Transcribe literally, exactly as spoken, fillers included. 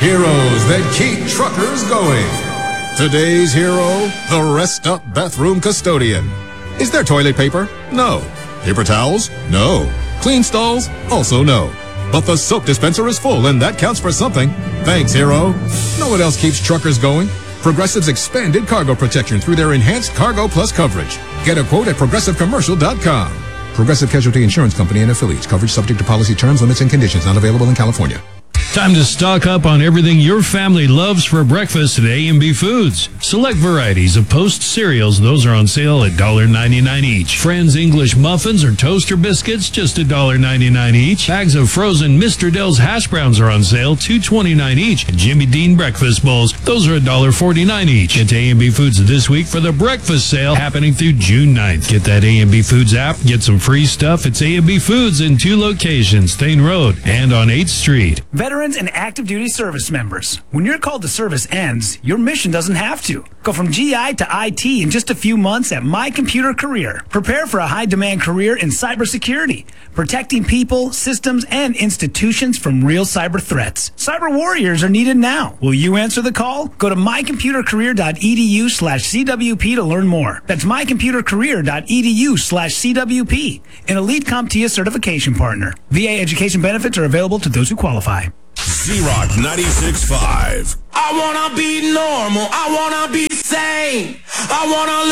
Heroes that keep truckers going. Today's hero, the rest-up bathroom custodian. Is there toilet paper? No. Paper towels? No. Clean stalls? Also no. But the soap dispenser is full, and that counts for something. Thanks, hero. Know what else keeps truckers going? Progressive's expanded cargo protection through their enhanced Cargo Plus coverage. Get a quote at progressive commercial dot com. Progressive Casualty Insurance Company and affiliates. Coverage subject to policy terms, limits, and conditions. Not available in California. Time to stock up on everything your family loves for breakfast at A and B Foods. Select varieties of Post cereals. Those are on sale at one dollar ninety-nine each. Friends English muffins or toaster biscuits, just one dollar ninety-nine each. Bags of frozen Mister Dell's hash browns are on sale, two twenty-nine each. And Jimmy Dean breakfast bowls, those are one dollar forty-nine each. Get to A and B Foods this week for the breakfast sale happening through June ninth. Get that A and B Foods app, get some free stuff. It's A and B Foods in two locations, Thane Road and on eighth street. Veterans and active duty service members. When your call to service ends, your mission doesn't have to. Go from G I to I T in just a few months at My Computer Career. Prepare for a high-demand career in cybersecurity, protecting people, systems, and institutions from real cyber threats. Cyber warriors are needed now. Will you answer the call? Go to my computer career dot e d u slash c w p to learn more. That's my computer career dot e d u slash c w p, an elite CompTIA certification partner. V A education benefits are available to those who qualify. Z-Rock ninety-six point five. I wanna be normal. I wanna be sane. I wanna